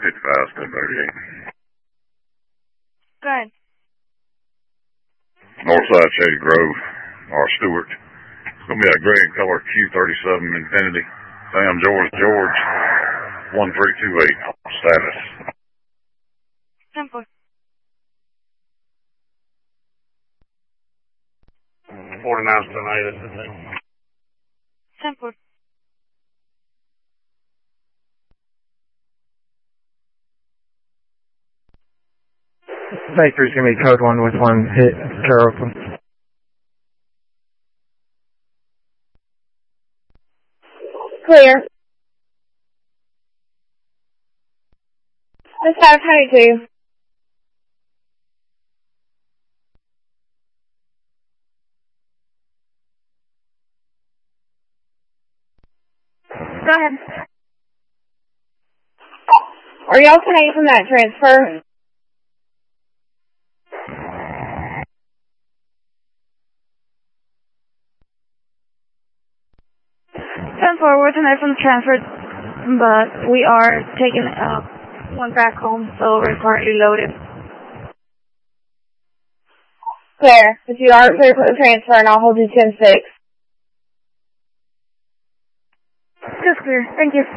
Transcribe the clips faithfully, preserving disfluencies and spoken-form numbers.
fifty-five, ten thirty-eight. Go ahead. Northside Shady Grove, or Stewart. It's going to be a gray in color Q thirty-seven Infinity. Sam George George, one three two eight. Status. ten four. forty-nine tonight, that's the thing. ten four. Baker's going to be code one with one hit, Carrollton. Clear. Let's have twenty-two. Go ahead. Are y'all paying from that transfer? ten four, we're tonight from the transfer, but we are taking uh, one back home, so we're currently loaded. Clear. If you aren't clear for the transfer, and I'll hold you ten six. Just clear. Thank you.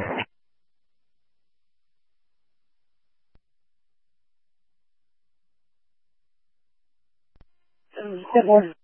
ten four.